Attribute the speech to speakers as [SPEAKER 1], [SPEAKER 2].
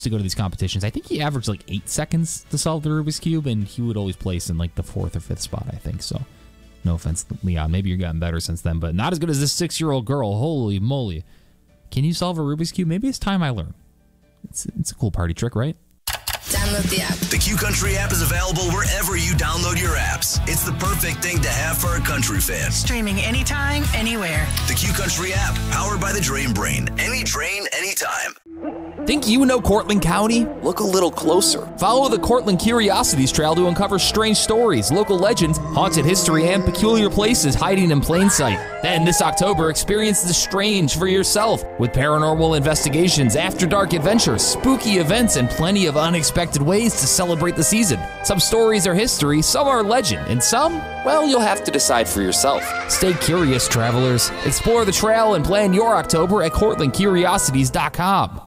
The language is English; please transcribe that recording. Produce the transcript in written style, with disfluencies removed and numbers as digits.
[SPEAKER 1] to go to these competitions. I think he averaged like 8 seconds to solve the Rubik's Cube, and he would always place in like the 4th or 5th spot, I think. So no offense, Leon. Maybe you've gotten better since then, but not as good as this 6-year-old girl. Holy moly. Can you solve a Rubik's Cube? Maybe it's time I learn. It's a cool party trick, right?
[SPEAKER 2] Download the app.
[SPEAKER 3] The Q Country app is available wherever you download your apps. It's the perfect thing to have for a country fan.
[SPEAKER 4] Streaming anytime, anywhere.
[SPEAKER 3] The Q Country app, powered by the Drain Brain. Any drain, anytime.
[SPEAKER 1] Think you know Cortland County? Look a little closer. Follow the Cortland Curiosities Trail to uncover strange stories, local legends, haunted history, and peculiar places hiding in plain sight. Then this October, experience the strange for yourself with paranormal investigations, after-dark adventures, spooky events, and plenty of unexpected ways to celebrate the season. Some stories are history, some are legend, and some, well, you'll have to decide for yourself. Stay curious, travelers. Explore the trail and plan your October at CortlandCuriosities.com.